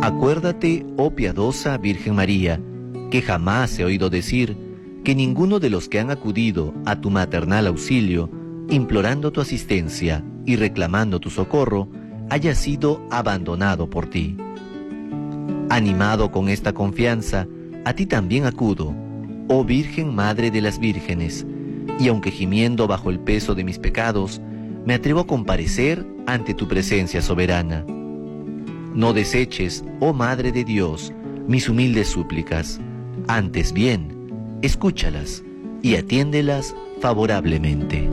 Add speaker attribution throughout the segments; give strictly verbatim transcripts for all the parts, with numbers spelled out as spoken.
Speaker 1: Acuérdate, oh piadosa Virgen María, que jamás he oído decir que ninguno de los que han acudido a tu maternal auxilio, implorando tu asistencia y reclamando tu socorro, haya sido abandonado por ti. Animado con esta confianza, a ti también acudo, oh Virgen Madre de las Vírgenes, y aunque gimiendo bajo el peso de mis pecados, me atrevo a comparecer ante tu presencia soberana. No deseches, oh Madre de Dios, mis humildes súplicas, antes bien, escúchalas y atiéndelas favorablemente.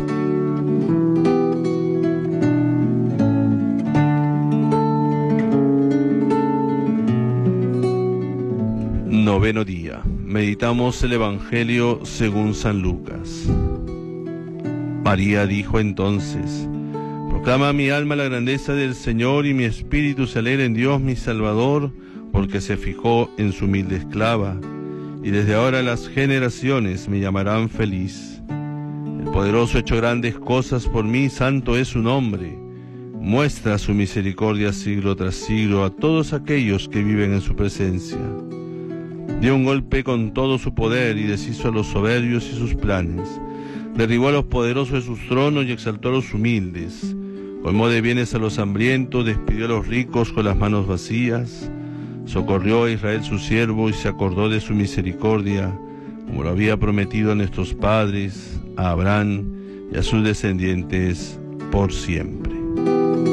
Speaker 2: Noveno día. Meditamos el Evangelio según San Lucas. María dijo entonces: proclama mi alma la grandeza del Señor, y mi espíritu se alegra en Dios mi Salvador, porque se fijó en su humilde esclava, y desde ahora las generaciones me llamarán feliz. El poderoso ha hecho grandes cosas por mí, santo es su nombre. Muestra su misericordia siglo tras siglo a todos aquellos que viven en su presencia. Dio un golpe con todo su poder y deshizo a los soberbios y sus planes. Derribó a los poderosos de sus tronos y exaltó a los humildes. Colmó de bienes a los hambrientos, despidió a los ricos con las manos vacías. Socorrió a Israel su siervo y se acordó de su misericordia, como lo había prometido a nuestros padres, a Abraham y a sus descendientes por siempre.